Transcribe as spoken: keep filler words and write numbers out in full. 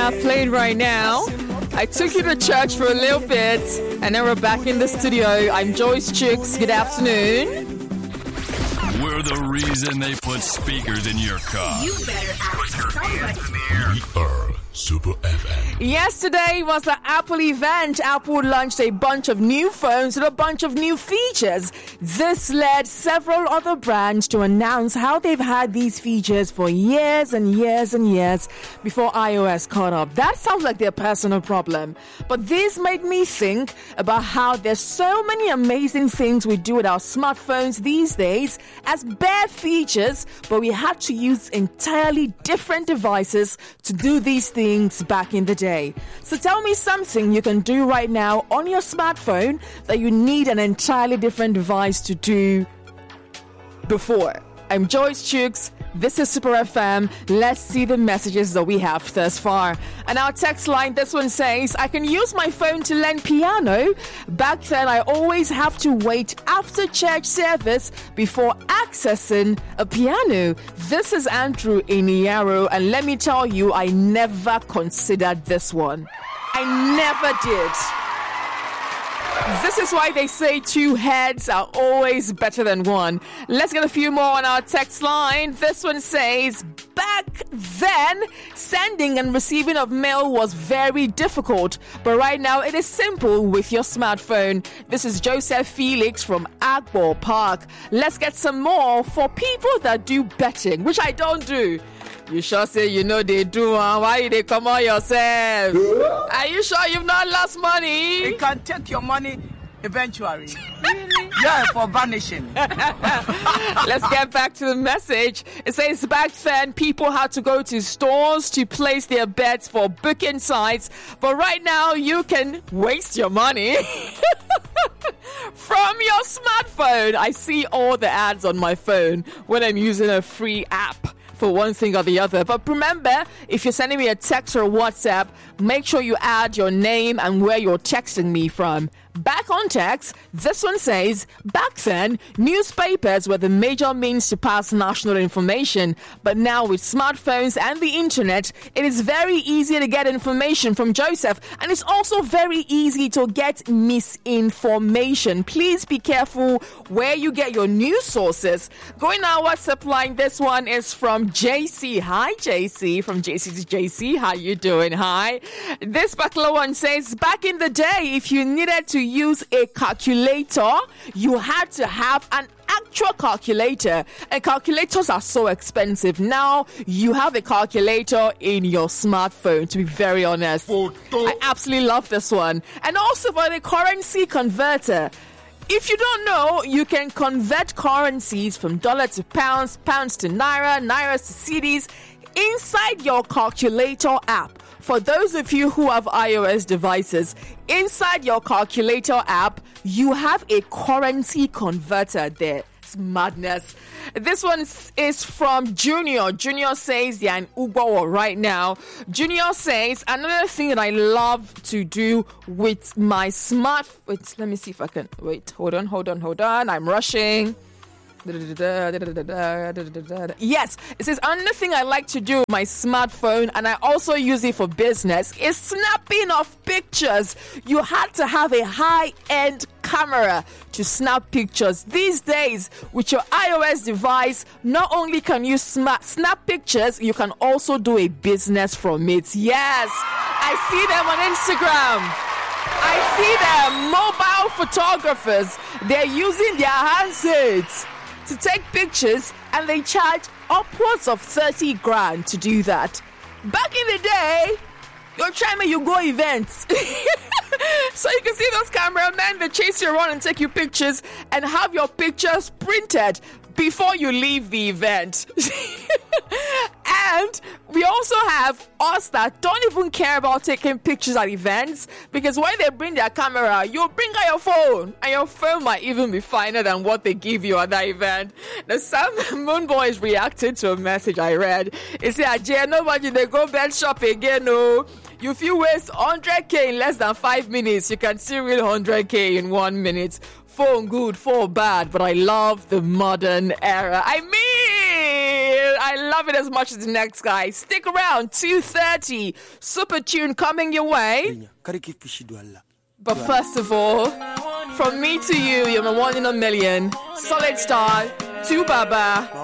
have played right now. I took you to church for a little bit, and then we're back in the studio. I'm Joyce Chooks. Good afternoon. We're the reason they put speakers in your car. You better ask somebody. We are Super F M. Yesterday was the Apple event. Apple launched a bunch of new phones with a bunch of new features. This led several other brands to announce how they've had these features for years and years and years before iOS caught up. That sounds like their personal problem. But this made me think about how there's so many amazing things we do with our smartphones these days as bare features, but we had to use entirely different devices to do these things back in the day. So tell me something you can do right now on your smartphone that you need an entirely different device to do before. I'm Joyce Chooks. This is Super F M. Let's see the messages that we have thus far. And our text line, this one says, I can use my phone to learn piano. Back then, I always have to wait after church service before accessing a piano. This is Andrew in Yarrow, and let me tell you, I never considered this one. I never did. This is why they say two heads are always better than one. Let's get a few more on our text line. This one says, back then, sending and receiving of mail was very difficult, but right now it is simple with your smartphone. This is Joseph Felix from Agbo Park. Let's get some more for people that do betting, which I don't do. You sure say you know they do, huh? Why they come on yourself? Are you sure you've not lost money? They can take your money eventually. Really? Yeah, for vanishing. Let's get back to the message. It says back then people had to go to stores to place their bets for booking sites, but right now you can waste your money from your smartphone. I see all the ads on my phone when I'm using a free app for one thing or the other. But remember, if you're sending me a text or a WhatsApp, make sure you add your name and where you're texting me from. Back on text, this one says, back then, newspapers were the major means to pass national information. But now with smartphones and the internet, it is very easy to get information from Joseph. And it's also very easy to get misinformation. Please be careful where you get your news sources. Going on our WhatsApp line, this one is from J C. Hi, J C. From J C to J C. How you doing? Hi. This particular one says, back in the day, if you needed to use a calculator, you had to have an actual calculator, and calculators are so expensive. Now you have a calculator in your smartphone, to be very honest. I absolutely love this one. And also for the currency converter. If you don't know, you can convert currencies from dollar to pounds, pounds to naira, naira to cedis inside your calculator app. For those of you who have iOS devices, inside your calculator app, you have a currency converter there. It's madness. This one is from Junior. Junior says, yeah, in Ugbo right now. Junior says, another thing that I love to do with my smart... Wait, let me see if I can... Wait, hold on, hold on, hold on. I'm rushing. Yes, it says another thing I like to do with my smartphone, and I also use it for business, is snapping of pictures. You had to have a high-end camera to snap pictures. These days, with your iOS device, not only can you snap, snap pictures, you can also do a business from it. Yes, I see them on Instagram. I see them, mobile photographers. They're using their handsets to take pictures, and they charge upwards of thirty grand to do that. Back in the day, you're trying to you go events. So you can see those cameramen, they chase you around and take you pictures and have your pictures printed before you leave the event. And we also have us that don't even care about taking pictures at events, because when they bring their camera, you bring out your phone, and your phone might even be finer than what they give you at that event. Now, some Moonboys reacted to a message I read. It said, Jay, nobody they go bed shop again, no. If you waste one hundred k in less than five minutes, you can still read one hundred k in one minute. Phone good, phone bad, but I love the modern era. I mean, I I love it as much as the next guy. Stick around, two thirty. Super tune coming your way. But first of all, from me to you, you're my one in a million. Solid Star, to Baba.